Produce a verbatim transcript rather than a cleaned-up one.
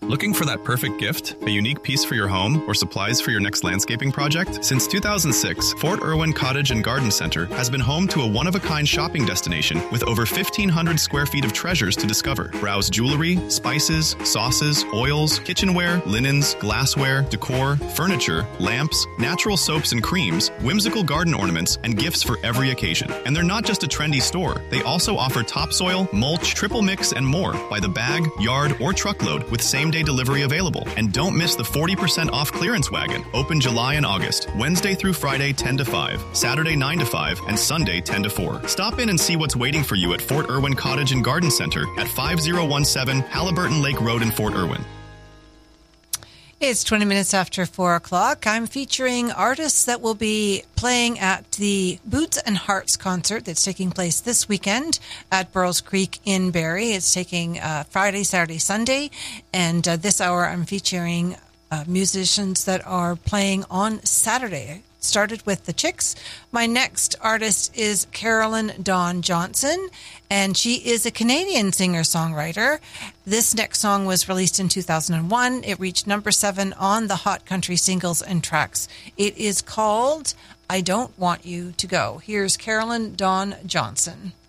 Looking for that perfect gift, a unique piece for your home, or supplies for your next landscaping project? Since two thousand six, Fort Irwin Cottage and Garden Center has been home to a one-of-a-kind shopping destination with over fifteen hundred square feet of treasures to discover. Browse jewelry, spices, sauces, oils, kitchenware, linens, glassware, decor, furniture, lamps, natural soaps and creams, whimsical garden ornaments, and gifts for every occasion. And they're not just a trendy store. They also offer topsoil, mulch, triple mix, and more by the bag, yard, or truckload with same-day delivery available. And don't miss the forty percent off clearance wagon, open July and August, Wednesday through Friday ten to five, Saturday nine to five, and Sunday ten to four. Stop in and see what's waiting for you at Fort Irwin Cottage and Garden Center at five oh one seven Halliburton Lake Road in Fort Irwin. It's twenty minutes after four o'clock. I'm featuring artists that will be playing at the Boots and Hearts concert that's taking place this weekend at Burroughs Creek in Barrie. It's taking uh, Friday, Saturday, Sunday. And uh, this hour I'm featuring uh, musicians that are playing on Saturday. Started with the Chicks. My next artist is Carolyn Dawn Johnson, and she is a Canadian singer-songwriter. This next song was released in two thousand one. It reached number seven on the Hot Country Singles and Tracks. It is called I Don't Want You to Go. Here's Carolyn Dawn Johnson.